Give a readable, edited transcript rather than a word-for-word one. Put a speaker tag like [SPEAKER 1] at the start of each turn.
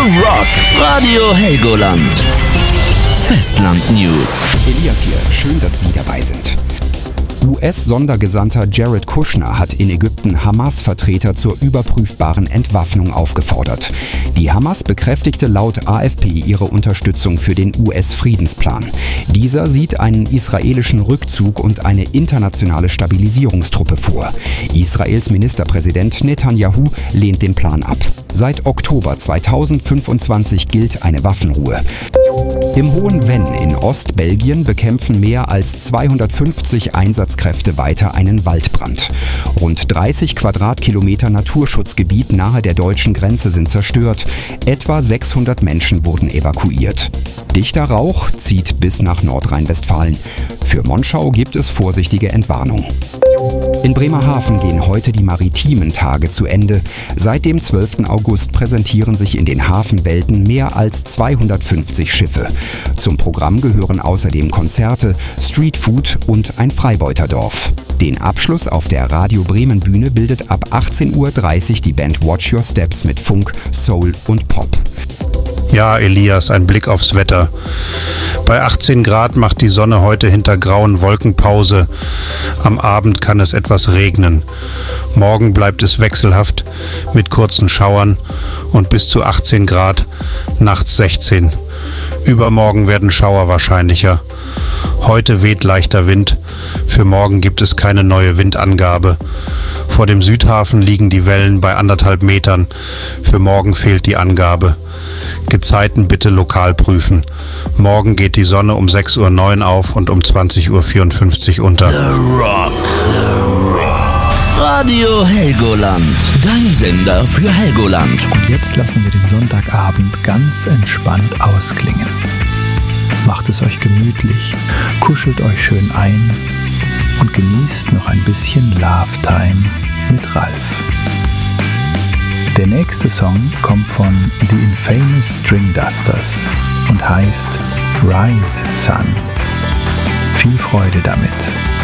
[SPEAKER 1] Rock, Radio Helgoland. Festland News.
[SPEAKER 2] Elias hier, schön, dass Sie dabei sind. US-Sondergesandter Jared Kushner hat in Ägypten Hamas-Vertreter zur überprüfbaren Entwaffnung aufgefordert. Die Hamas bekräftigte laut AFP ihre Unterstützung für den US-Friedensplan. Dieser sieht einen israelischen Rückzug und eine internationale Stabilisierungstruppe vor. Israels Ministerpräsident Netanyahu lehnt den Plan ab. Seit Oktober 2025 gilt eine Waffenruhe. Im Hohen Venn in Ostbelgien bekämpfen mehr als 250 Einsatzkräfte weiter einen Waldbrand. Rund 30 Quadratkilometer Naturschutzgebiet nahe der deutschen Grenze sind zerstört. Etwa 600 Menschen wurden evakuiert. Dichter Rauch zieht bis nach Nordrhein-Westfalen. Für Monschau gibt es vorsichtige Entwarnung. In Bremerhaven gehen heute die maritimen Tage zu Ende. Seit dem 12. August präsentieren sich in den Hafenwelten mehr als 250 Schiffe. Zum Programm gehören außerdem Konzerte, Streetfood und ein Freibeuterdorf. Den Abschluss auf der Radio Bremen Bühne bildet ab 18:30 Uhr die Band Watch Your Steps mit Funk, Soul und Pop.
[SPEAKER 3] Ja, Elias, ein Blick aufs Wetter. Bei 18 Grad macht die Sonne heute hinter grauen Wolken Pause. Am Abend kann es etwas regnen. Morgen bleibt es wechselhaft mit kurzen Schauern und bis zu 18 Grad, nachts 16. Übermorgen werden Schauer wahrscheinlicher. Heute weht leichter Wind. Für morgen gibt es keine neue Windangabe. Vor dem Südhafen liegen die Wellen bei 1,5 Metern. Für morgen fehlt die Angabe. Gezeiten bitte lokal prüfen. Morgen geht die Sonne um 6:09 Uhr auf und um 20:54 Uhr unter.
[SPEAKER 1] The Rock. Radio Helgoland. Dein Sender für Helgoland.
[SPEAKER 4] Und jetzt lassen wir den Sonntagabend ganz entspannt ausklingen. Macht es euch gemütlich, kuschelt euch schön ein und genießt noch ein bisschen Love Time mit Ralf. Der nächste Song kommt von The Infamous String Dusters und heißt Rise Sun. Viel Freude damit.